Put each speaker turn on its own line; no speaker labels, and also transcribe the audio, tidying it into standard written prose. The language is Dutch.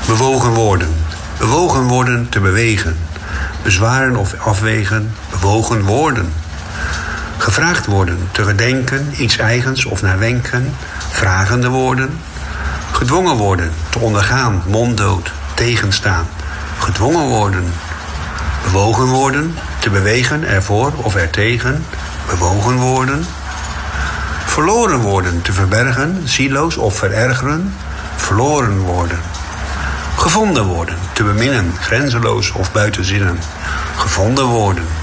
Bewogen worden. Bewogen worden, te bewegen. Bezwaren of afwegen, bewogen worden. Gevraagd worden, te gedenken, iets eigens of naar wenken, vragende woorden. Gedwongen worden, te ondergaan, monddood, tegenstaan. Gedwongen worden. Bewogen worden, te bewegen, ervoor of ertegen, bewogen worden. Verloren worden, te verbergen, zieloos of verergeren, verloren worden. Gevonden worden, te beminnen, grenzeloos of buiten zinnen, gevonden worden.